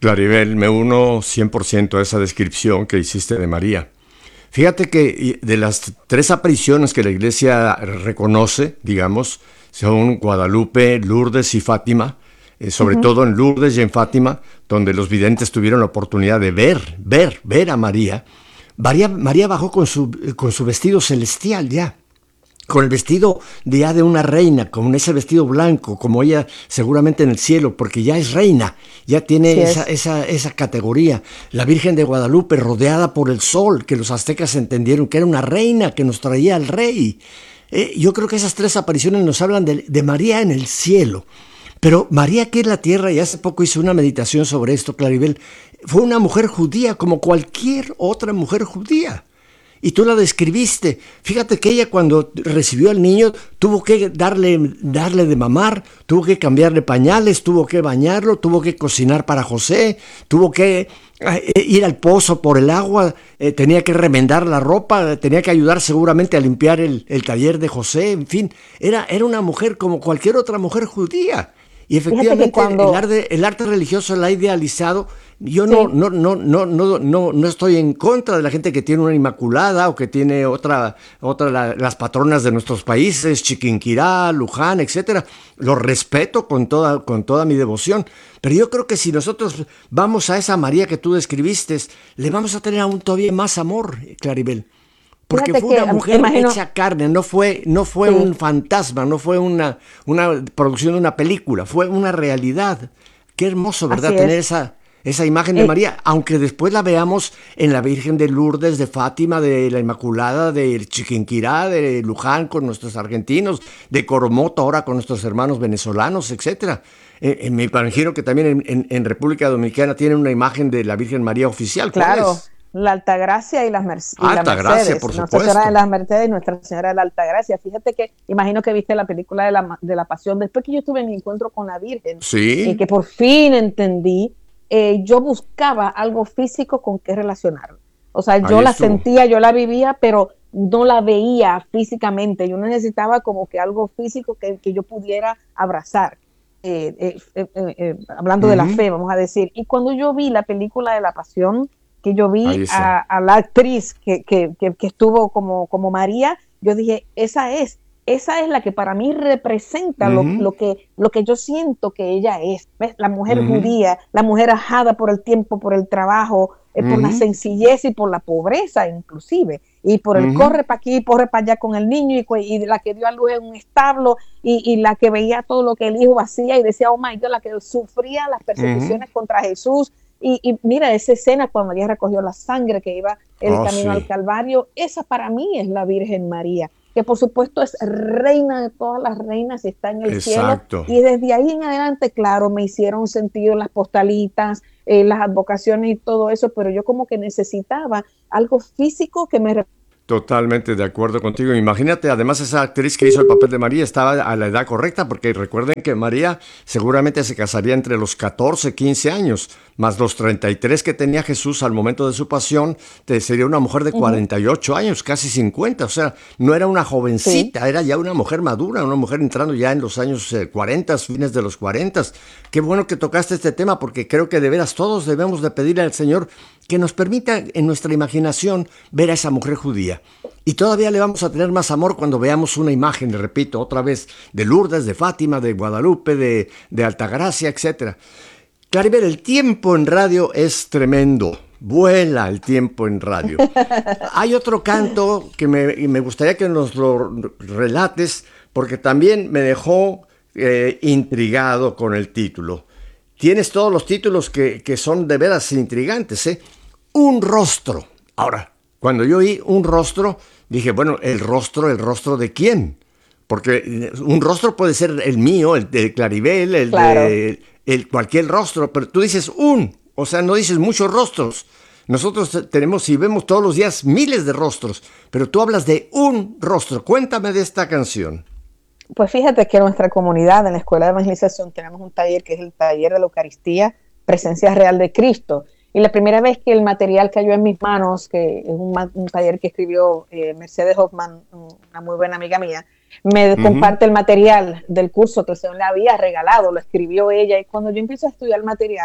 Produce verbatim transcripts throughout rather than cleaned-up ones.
Claribel, me uno cien por ciento a esa descripción que hiciste de María. Fíjate que de las tres apariciones que la Iglesia reconoce, digamos, son Guadalupe, Lourdes y Fátima, eh, sobre Ujú. todo en Lourdes y en Fátima, donde los videntes tuvieron la oportunidad de ver, ver, ver a María. María, María bajó con su, con su vestido celestial ya, con el vestido de ya de una reina, con ese vestido blanco, como ella seguramente en el cielo, porque ya es reina, ya Así tiene esa, es. esa, esa categoría. La Virgen de Guadalupe rodeada por el sol, que los aztecas entendieron que era una reina que nos traía al rey. Eh, yo creo que esas tres apariciones nos hablan de, de María en el cielo. Pero María aquí en la tierra, y hace poco hice una meditación sobre esto, Claribel, fue una mujer judía como cualquier otra mujer judía. Y tú la describiste. Fíjate que ella cuando recibió al niño tuvo que darle, darle de mamar, tuvo que cambiarle pañales, tuvo que bañarlo, tuvo que cocinar para José, tuvo que eh, ir al pozo por el agua, eh, tenía que remendar la ropa, tenía que ayudar seguramente a limpiar el, el taller de José, en fin, era, era una mujer como cualquier otra mujer judía. Y Fíjate que efectivamente el cuando, arte, el arte religioso la ha idealizado. Yo no, sí, no, no, no, no, no, no estoy en contra de la gente que tiene una Inmaculada o que tiene otra, otra la- las patronas de nuestros países, Chiquinquirá, Luján, etcétera. Lo respeto con toda, con toda mi devoción. Pero yo creo que si nosotros vamos a esa María que tú describiste, le vamos a tener aún todavía más amor, Claribel. Porque fíjate fue que una am- mujer imagino, hecha carne, no fue, no fue un sí, fantasma, no fue una, una producción de una película, fue una realidad. Qué hermoso, ¿verdad? así Tener es. esa, esa imagen de Eh, María, aunque después la veamos en la Virgen de Lourdes, de Fátima, de la Inmaculada, de Chiquinquirá, de Luján con nuestros argentinos, de Coromoto ahora con nuestros hermanos venezolanos, etcétera. Eh, eh, me imagino que también en, en- en República Dominicana tienen una imagen de la Virgen María oficial. ¿Cuál claro, es? la Altagracia y, las Merc- y la Alta gracia, Mercedes, por Nuestra Señora de supuesto. las Mercedes y Nuestra Señora de la Altagracia. Fíjate que, imagino que viste la película de la, ma- de la Pasión. Después que yo tuve mi encuentro con la Virgen, y Sí. que por fin entendí, eh, yo buscaba algo físico con qué relacionarlo. O sea, Ahí yo la estuvo. sentía, yo la vivía, pero no la veía físicamente. Yo necesitaba como que algo físico que, que yo pudiera abrazar. Eh, eh, eh, eh, eh, hablando de la Ujú. fe, vamos a decir. Y cuando yo vi la película de la Pasión, que yo Ahí vi a, está. a la actriz que, que, que, que estuvo como, como María, yo dije, esa es, esa es la que para mí representa lo, Ujú, lo, que, lo que yo siento que ella es. ¿Ves? La mujer ujú, judía, la mujer ajada por el tiempo, por el trabajo, eh, por la ujú, sencillez y por la pobreza inclusive, y por el ujú, corre para aquí, corre para allá con el niño, y, y, la que dio a luz en un establo, y, y la que veía todo lo que el hijo hacía y decía, oh my God, la que sufría las ujú. persecuciones contra Jesús. Y, y, mira esa escena cuando María recogió la sangre que iba el Oh, camino al sí. Calvario, esa para mí es la Virgen María, que por supuesto es reina de todas las reinas y está en el cielo. Exacto. Y desde ahí en adelante, claro, me hicieron sentido las postalitas, eh, las advocaciones y todo eso, pero yo como que necesitaba algo físico que me... Totalmente de acuerdo contigo. Imagínate, además esa actriz que hizo el papel de María estaba a la edad correcta, porque recuerden que María seguramente se casaría entre los catorce, quince años, más los treinta y tres que tenía Jesús al momento de su pasión, te sería una mujer de Uh -huh, cuarenta y ocho años, casi cincuenta, o sea, no era una sí. jovencita, era ya una mujer madura, una mujer entrando ya en los años eh, cuarenta, fines de los cuarenta. Qué bueno que tocaste este tema, porque creo que de veras todos debemos de pedirle al Señor que nos permita en nuestra imaginación ver a esa mujer judía. Y todavía le vamos a tener más amor cuando veamos una imagen, le repito, otra vez, de Lourdes, de Fátima, de Guadalupe, de, de Altagracia, etcétera. Claribel, el tiempo en radio es tremendo. Vuela el tiempo en radio. Hay otro canto que me, me gustaría que nos lo relates, porque también me dejó eh, intrigado con el título. Tienes todos los títulos que, que son de veras intrigantes, ¿eh? Un rostro. Ahora, cuando yo oí un rostro, dije, bueno, ¿el rostro, el rostro de quién? Porque un rostro puede ser el mío, el de Claribel, el Claro. de el, cualquier rostro, pero tú dices un, o sea, no dices muchos rostros. Nosotros tenemos y vemos todos los días miles de rostros, pero tú hablas de un rostro. Cuéntame de esta canción. Pues fíjate que en nuestra comunidad, en la Escuela de Evangelización, tenemos un taller que es el taller de la Eucaristía, Presencia Real de Cristo. Y la primera vez que el material cayó en mis manos, que es un, un taller que escribió eh, Mercedes Hoffman, una muy buena amiga mía, me Ujú. comparte el material del curso que el Señor le había regalado, lo escribió ella. Y cuando yo empiezo a estudiar el material,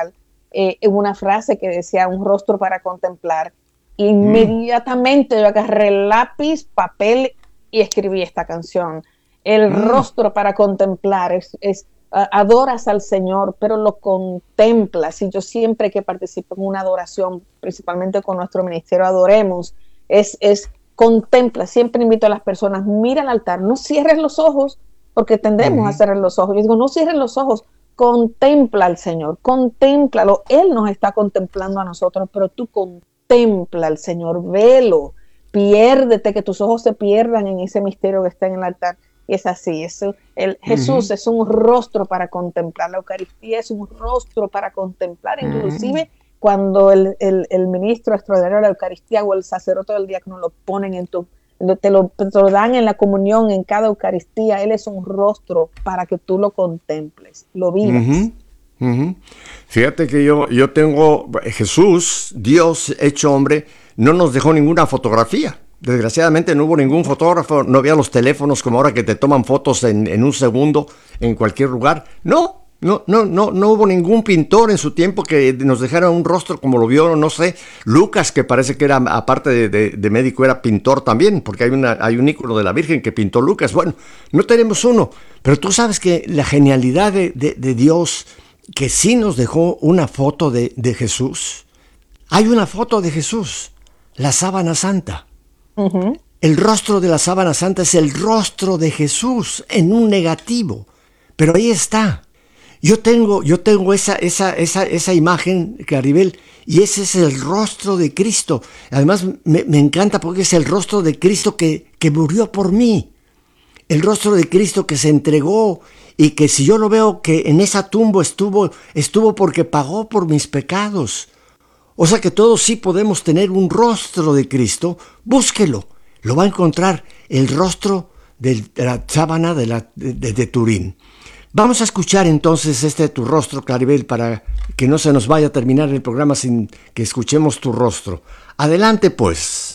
eh, una frase que decía un rostro para contemplar. Inmediatamente mm. yo agarré lápiz, papel y escribí esta canción. El mm. rostro para contemplar es, es uh, adoras al Señor, pero lo contemplas. Y yo siempre que participo en una adoración, principalmente con nuestro ministerio Adoremos, es, es contempla. Siempre invito a las personas, mira al altar, no cierres los ojos, porque tendemos mm. a cerrar los ojos. Yo digo, no cierres los ojos, contempla al Señor, contémplalo. Él nos está contemplando a nosotros, pero tú contempla al Señor, velo, piérdete, que tus ojos se pierdan en ese misterio que está en el altar. Y es así, es, el, Jesús uh-huh. es un rostro para contemplar, la Eucaristía es un rostro para contemplar, uh-huh. inclusive cuando el, el, el ministro extraordinario de la Eucaristía o el sacerdote del diácono lo ponen en tu, te lo, te lo dan en la comunión, en cada Eucaristía, Él es un rostro para que tú lo contemples, lo vivas. Uh-huh. Uh-huh. Fíjate que yo, yo tengo, Jesús, Dios hecho hombre, no nos dejó ninguna fotografía. Desgraciadamente no hubo ningún fotógrafo, no había los teléfonos como ahora que te toman fotos en, en un segundo en cualquier lugar. No, no, no, no, no hubo ningún pintor en su tiempo que nos dejara un rostro como lo vio, no sé, Lucas, que parece que era, aparte de, de, de médico, era pintor también, porque hay, una, hay un ícono de la Virgen que pintó Lucas. Bueno, no tenemos uno, pero tú sabes que la genialidad de, de, de Dios, que sí nos dejó una foto de, de Jesús. Hay una foto de Jesús, la sábana santa. Uh-huh. El rostro de la sábana santa es el rostro de Jesús en un negativo, pero ahí está. Yo tengo, yo tengo esa, esa, esa, esa imagen, Claribel, y ese es el rostro de Cristo. Además me, me encanta porque es el rostro de Cristo que, que murió por mí, el rostro de Cristo que se entregó y que si yo lo veo que en esa tumba estuvo, estuvo porque pagó por mis pecados. O sea que todos sí podemos tener un rostro de Cristo. Búsquelo, lo va a encontrar, el rostro de la sábana de, la, de, de, de Turín. Vamos a escuchar entonces este Tu Rostro, Claribel, para que no se nos vaya a terminar el programa sin que escuchemos Tu Rostro. Adelante pues.